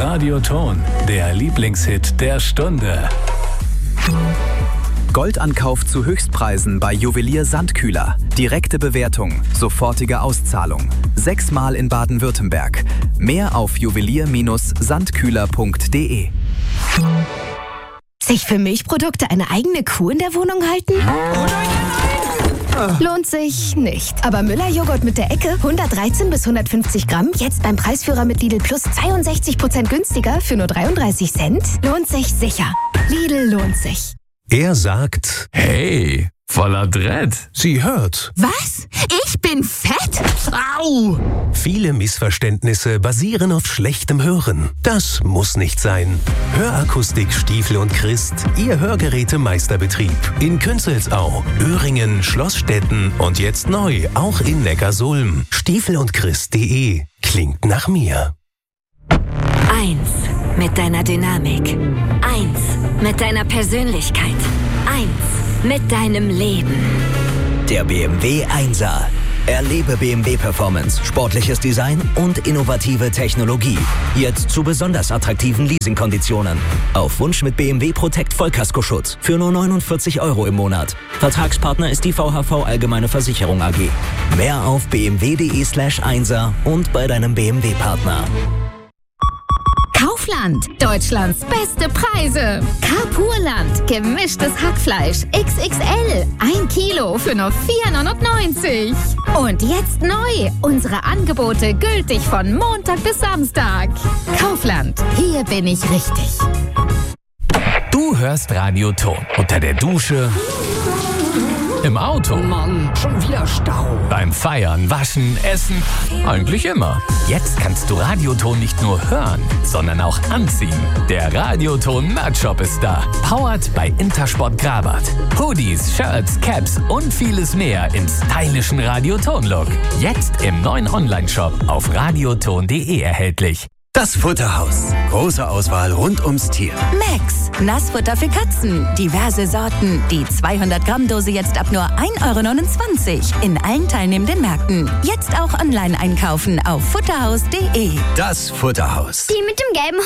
Radioton, der Lieblingshit der Stunde. Goldankauf zu Höchstpreisen bei Juwelier Sandkühler. Direkte Bewertung, sofortige Auszahlung. 6-mal in Baden-Württemberg. Mehr auf juwelier-sandkühler.de. Sich für Milchprodukte eine eigene Kuh in der Wohnung halten? Lohnt sich nicht. Aber Müller-Joghurt mit der Ecke, 113 bis 150 Gramm, jetzt beim Preisführer mit Lidl Plus 62% günstiger für nur 33 Cent? Lohnt sich sicher. Lidl lohnt sich. Er sagt, Hey, voller Dread. sie hört. Was? Ich bin fett? Au! Viele Missverständnisse basieren auf schlechtem Hören. Das muss nicht sein. Hörakustik Stiefel und Christ, Ihr Hörgerätemeisterbetrieb. In Künzelsau, Öhringen, Schlossstetten und jetzt neu auch in Neckarsulm. stiefelundchrist.de klingt nach mir. 1 mit deiner Dynamik. 1 mit deiner Persönlichkeit. 1 mit deinem Leben. Der BMW 1er. Erlebe BMW Performance, sportliches Design und innovative Technologie. Jetzt zu besonders attraktiven Leasingkonditionen. Auf Wunsch mit BMW Protect Vollkaskoschutz für nur 49 € im Monat. Vertragspartner ist die VHV Allgemeine Versicherung AG. Mehr auf bmw.de/1er und bei deinem BMW-Partner. Kaufland, Deutschlands beste Preise. Carpurland, gemischtes Hackfleisch, XXL, 1 Kilo für nur 4,99 €. Und jetzt neu, unsere Angebote gültig von Montag bis Samstag. Kaufland, hier bin ich richtig. Du hörst Radioton unter der Dusche, im Auto, Mann, schon wieder Stau. beim Feiern, Waschen, Essen, eigentlich immer. Jetzt kannst du Radioton nicht nur hören, sondern auch anziehen. Der Radioton Merch-Shop ist da. Powered bei Intersport Grabat. Hoodies, Shirts, Caps und vieles mehr im stylischen Radioton-Look. Jetzt im neuen Online-Shop auf radioton.de erhältlich. Das Futterhaus. Große Auswahl rund ums Tier. Max, Nassfutter für Katzen. Diverse Sorten. Die 200-Gramm-Dose jetzt ab nur 1,29 € in allen teilnehmenden Märkten. Jetzt auch online einkaufen auf futterhaus.de. Das Futterhaus. Die mit dem gelben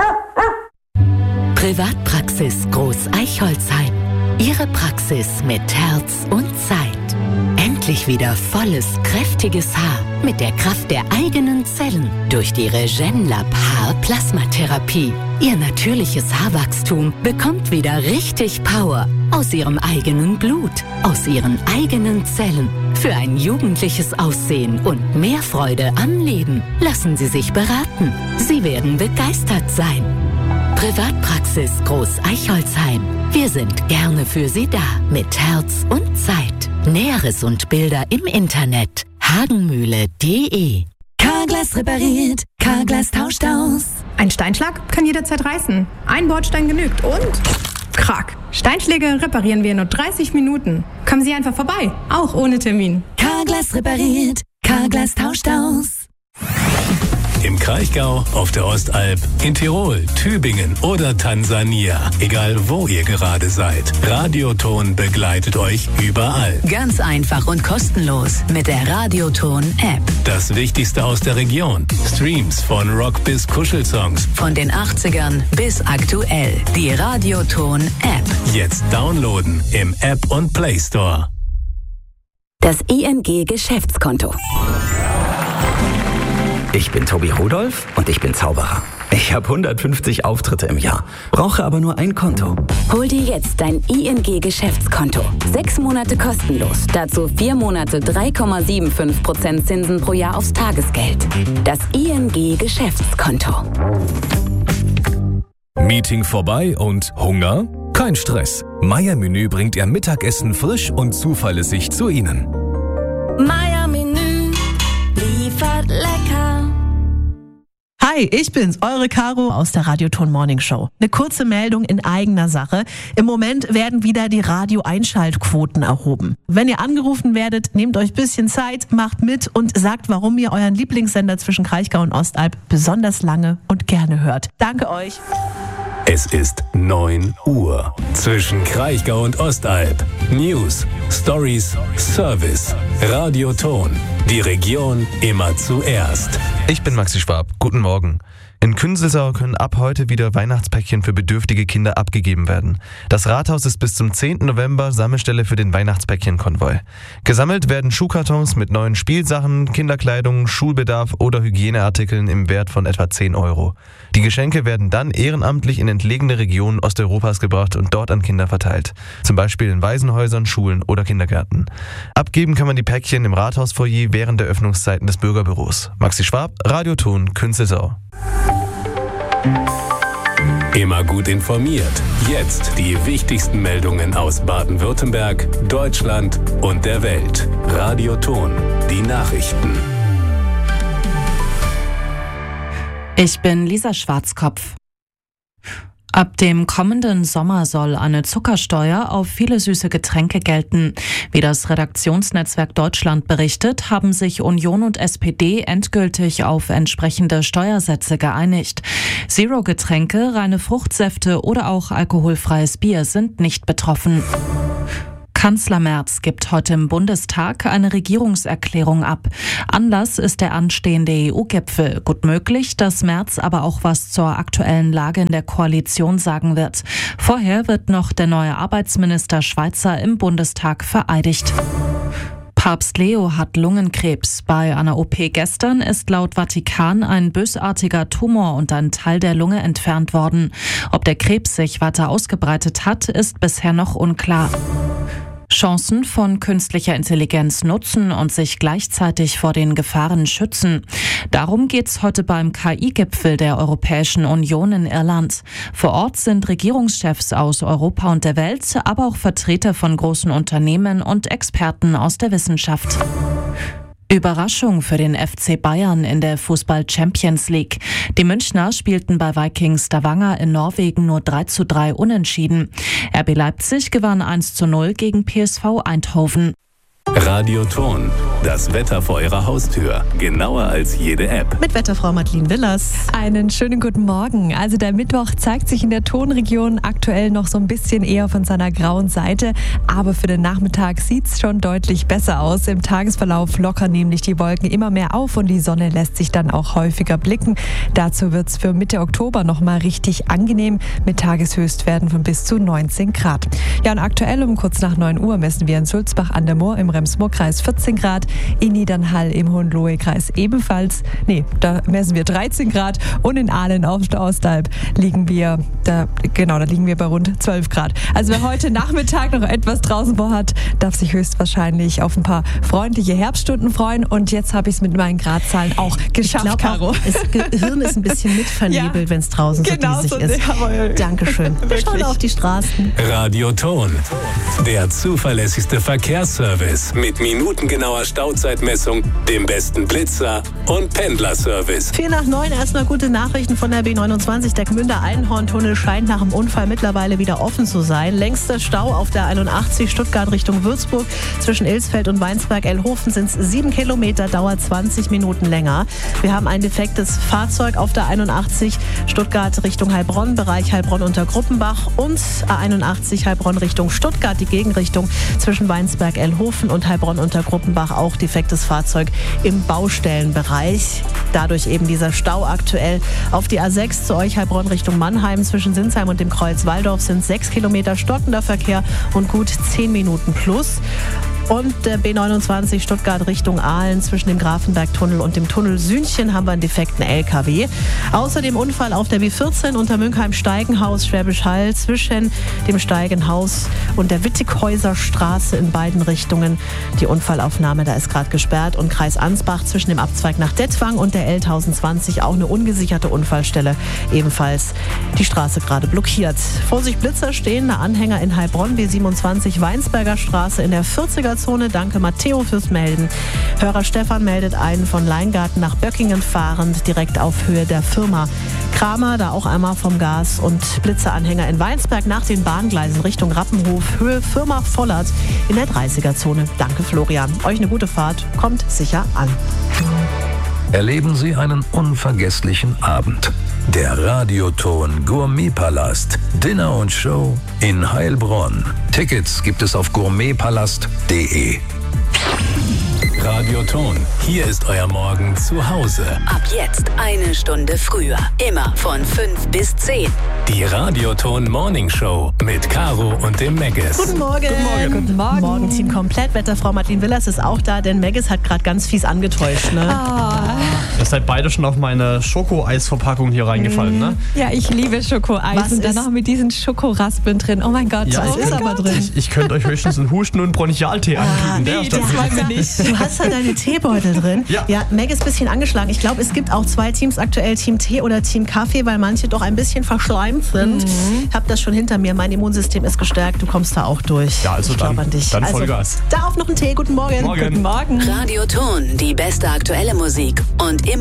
Hund. Privatpraxis Groß Eichholzheim. Ihre Praxis mit Herz und Zeit. Endlich wieder volles, kräftiges Haar mit der Kraft der eigenen Zellen durch die Regenlab Haar-Plasmatherapie. Ihr natürliches Haarwachstum bekommt wieder richtig Power aus ihrem eigenen Blut, aus ihren eigenen Zellen. Für ein jugendliches Aussehen und mehr Freude am Leben. Lassen Sie sich beraten. Sie werden begeistert sein. Privatpraxis Groß Eichholzheim. Wir sind gerne für Sie da mit Herz und Zeit. Näheres und Bilder im Internet hagenmühle.de. Carglass repariert, Carglass tauscht aus. Ein Steinschlag kann jederzeit reißen. Ein Bordstein genügt und krack. Steinschläge reparieren wir in nur 30 Minuten. Kommen Sie einfach vorbei, auch ohne Termin. Carglass repariert, Carglass tauscht aus. Im Kraichgau, auf der Ostalb, in Tirol, Tübingen oder Tansania. Egal wo ihr gerade seid. Radioton begleitet euch überall. Ganz einfach und kostenlos mit der Radioton-App. Das Wichtigste aus der Region. Streams von Rock bis Kuschelsongs. Von den 80ern bis aktuell. Die Radioton-App. Jetzt downloaden im App und Play Store. Das ING Geschäftskonto. Ich bin Tobi Rudolph und ich bin Zauberer. Ich habe 150 Auftritte im Jahr, brauche aber nur ein Konto. Hol dir jetzt dein ING Geschäftskonto. 6 Monate kostenlos. Dazu 4 Monate 3,75% Zinsen pro Jahr aufs Tagesgeld. Das ING Geschäftskonto. Meeting vorbei und Hunger? Kein Stress. Meier Menü bringt Ihr Mittagessen frisch und zuverlässig zu Ihnen. Meier Menü liefert lecker. Hi, ich bin's, eure Caro aus der Radioton Morning Show. Eine kurze Meldung in eigener Sache. Im Moment werden wieder die Radio-Einschaltquoten erhoben. Wenn ihr angerufen werdet, nehmt euch ein bisschen Zeit, macht mit und sagt, warum ihr euren Lieblingssender zwischen Kraichgau und Ostalb besonders lange und gerne hört. Danke euch. Es ist 9 Uhr. Zwischen Kraichgau und Ostalb. News, Stories, Service. Radioton. Die Region immer zuerst. Ich bin Maxi Schwab. Guten Morgen. In Künzelsau können ab heute wieder Weihnachtspäckchen für bedürftige Kinder abgegeben werden. Das Rathaus ist bis zum 10. November Sammelstelle für den Weihnachtspäckchenkonvoi. Gesammelt werden Schuhkartons mit neuen Spielsachen, Kinderkleidung, Schulbedarf oder Hygieneartikeln im Wert von etwa 10 €. Die Geschenke werden dann ehrenamtlich in entlegene Regionen Osteuropas gebracht und dort an Kinder verteilt. Zum Beispiel in Waisenhäusern, Schulen oder Kindergärten. Abgeben kann man die Päckchen im Rathausfoyer während der Öffnungszeiten des Bürgerbüros. Maxi Schwab, Radioton, Künzelsau. Immer gut informiert. Jetzt die wichtigsten Meldungen aus Baden-Württemberg, Deutschland und der Welt. Radioton, die Nachrichten. Ich bin Lisa Schwarzkopf. Ab dem kommenden Sommer soll eine Zuckersteuer auf viele süße Getränke gelten. Wie das Redaktionsnetzwerk Deutschland berichtet, haben sich Union und SPD endgültig auf entsprechende Steuersätze geeinigt. Zero-Getränke, reine Fruchtsäfte oder auch alkoholfreies Bier sind nicht betroffen. Kanzler Merz gibt heute im Bundestag eine Regierungserklärung ab. Anlass ist der anstehende EU-Gipfel. Gut möglich, dass Merz aber auch was zur aktuellen Lage in der Koalition sagen wird. Vorher wird noch der neue Arbeitsminister Schweizer im Bundestag vereidigt. Papst Leo hat Lungenkrebs. Bei einer OP gestern ist laut Vatikan ein bösartiger Tumor und ein Teil der Lunge entfernt worden. Ob der Krebs sich weiter ausgebreitet hat, ist bisher noch unklar. Chancen von künstlicher Intelligenz nutzen und sich gleichzeitig vor den Gefahren schützen. Darum geht's heute beim KI-Gipfel der Europäischen Union in Irland. Vor Ort sind Regierungschefs aus Europa und der Welt, aber auch Vertreter von großen Unternehmen und Experten aus der Wissenschaft. Überraschung für den FC Bayern in der Fußball-Champions League. Die Münchner spielten bei Viking Stavanger in Norwegen nur 3:3 unentschieden. RB Leipzig gewann 1:0 gegen PSV Eindhoven. Radioton, das Wetter vor Ihrer Haustür. Genauer als jede App. Mit Wetterfrau Madeleine Willers. Einen schönen guten Morgen. Also der Mittwoch zeigt sich in der Tonregion aktuell noch so ein bisschen eher von seiner grauen Seite. Aber für den Nachmittag sieht's schon deutlich besser aus. Im Tagesverlauf lockern nämlich die Wolken immer mehr auf und die Sonne lässt sich dann auch häufiger blicken. Dazu wird's für Mitte Oktober nochmal richtig angenehm mit Tageshöchstwerten von bis zu 19 Grad. Ja, und aktuell um kurz nach 9 Uhr messen wir in Sulzbach an der Moor im Rems-Murr-Kreis 14 Grad, in Niedernhall im Hohenlohe-Kreis ebenfalls. Da messen wir 13 Grad und in Ahlen auf der Ostalb liegen wir, da liegen wir bei rund 12 Grad. Also wer heute Nachmittag noch etwas draußen vorhat, darf sich höchstwahrscheinlich auf ein paar freundliche Herbststunden freuen. Und jetzt habe ich es mit meinen Gradzahlen auch geschafft, Caro. Das Gehirn ist ein bisschen mitvernebelt, wenn es draußen so diesig ist. Jawohl. Dankeschön. Wir schauen auf die Straßen. Radioton, der zuverlässigste Verkehrsservice mit minutengenauer Stauzeitmessung, dem besten Blitzer und Pendlerservice. 8:45 erstmal gute Nachrichten von der B29. Der Gmünder Einhorntunnel scheint nach dem Unfall mittlerweile wieder offen zu sein. Längster Stau auf der 81 Stuttgart Richtung Würzburg. Zwischen Ilsfeld und Weinsberg-Elhofen sind es 7 Kilometer, dauert 20 Minuten länger. Wir haben ein defektes Fahrzeug auf der 81 Stuttgart Richtung Heilbronn, Bereich Heilbronn unter Gruppenbach und A81 Heilbronn Richtung Stuttgart, die Gegenrichtung zwischen Weinsberg-Elhofen und Heilbronn unter Gruppenbach, auch defektes Fahrzeug im Baustellenbereich. Dadurch eben dieser Stau aktuell auf die A6 zu euch Heilbronn Richtung Mannheim. Zwischen Sinsheim und dem Kreuz Walldorf sind 6 Kilometer stockender Verkehr und gut 10 Minuten plus. Und der B29 Stuttgart Richtung Ahlen zwischen dem Grafenbergtunnel und dem Tunnel Sühnchen haben wir einen defekten LKW. Außerdem Unfall auf der B14 unter Münkheim-Steigenhaus, Schwäbisch Hall, zwischen dem Steigenhaus und der Wittighäuser Straße in beiden Richtungen. Die Unfallaufnahme, da ist gerade gesperrt. Und Kreis Ansbach zwischen dem Abzweig nach Dettwang und der L1020 auch eine ungesicherte Unfallstelle. Ebenfalls die Straße gerade blockiert. Vorsicht Blitzer stehende Anhänger in Heilbronn, B27 Weinsberger Straße in der 40er Zone. Danke Matteo fürs Melden. Hörer Stefan meldet einen von Leingarten nach Böckingen fahrend, direkt auf Höhe der Firma Kramer, da auch einmal vom Gas. Und Blitzeranhänger in Weinsberg nach den Bahngleisen Richtung Rappenhof, Höhe Firma Vollert in der 30er Zone. Danke Florian. Euch eine gute Fahrt, kommt sicher an. Erleben Sie einen unvergesslichen Abend. Der Radioton Gourmetpalast. Dinner und Show in Heilbronn. Tickets gibt es auf gourmetpalast.de. Radioton. Hier ist euer Morgen zu Hause. Ab jetzt 1 Stunde früher. Immer von 5 bis 10. Die Radioton Morning Show mit Caro und dem Meggis. Guten Morgen. Guten Morgen. Morgenteam komplett. Wetterfrau Martin Willers ist auch da, denn Meggis hat gerade ganz fies angetäuscht. Ne? Ihr seid beide schon auf meine Schokoeisverpackung hier reingefallen, ne? Ja, ich liebe Schokoeis. Was und dann ist- noch mit diesen Schokoraspeln drin. Oh mein Gott, Ja, was ich ist könnte- aber drin? Ich könnte euch höchstens einen Husten- und Bronchialtee anbieten. Der ist dann das wollen wir nicht. Du hast da deine Teebeutel drin. Ja. Meg ist ein bisschen angeschlagen. Ich glaube, es gibt auch 2 Teams aktuell, Team Tee oder Team Kaffee, weil manche doch ein bisschen verschleimt sind. Ich habe das schon hinter mir. Mein Immunsystem ist gestärkt. Du kommst da auch durch. Ja, also ich glaube an dich. dann Vollgas. Darauf noch einen Tee. Guten Morgen. Morgen. Guten Morgen. Radioton, die beste aktuelle Musik und immer